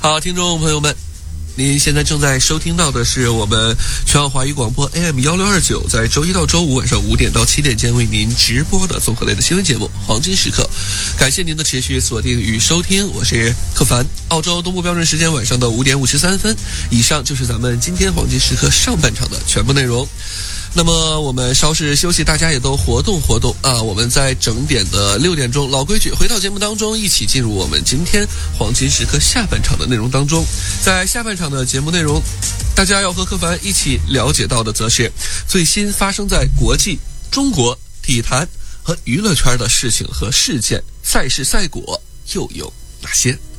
好，听众朋友们，您现在正在收听到的是我们全网华语广播 AM1629，在周一到周五晚上5点到7点间为您直播的综合类的新闻节目《黄金时刻》。感谢您的持续锁定与收听，我是柯凡。澳洲东部标准时间晚上的5点53分，以上就是咱们今天黄金时刻上半场的全部内容。那么我们稍事休息，大家也都活动活动啊！我们在整点的6点钟，老规矩，回到节目当中，一起进入我们今天黄金时刻下半场的内容当中。在下半场的节目内容，大家要和柯凡一起了解到的，则是最新发生在国际、中国体坛和娱乐圈的事情和事件，赛事赛果又有哪些？